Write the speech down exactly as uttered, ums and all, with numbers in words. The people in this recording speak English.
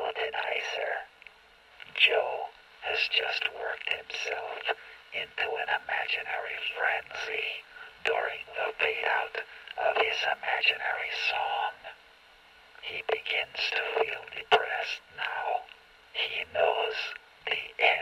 will deny, sir. Joe has just worked himself into an imaginary frenzy during the fade-out of his imaginary song. He begins to feel depressed now. He knows the